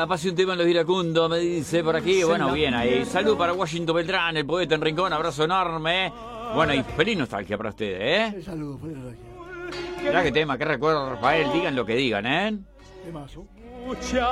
pase un tema en los iracundos, me dice por aquí. Bueno, bien ahí. Salud para Washington Beltrán, el poeta en Rincón, abrazo enorme. Bueno, y feliz nostalgia para ustedes, ¿eh? Saludos, feliz nostalgia. Mirá qué tema, qué recuerdo, Rafael, digan lo que digan, ¿eh? Temazo.